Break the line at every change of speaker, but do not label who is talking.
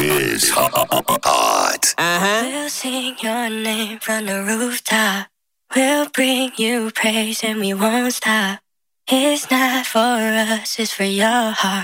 is hot.
We'll sing your name from the rooftop. We'll bring you praise and we won't stop. It's not for us, it's for your heart.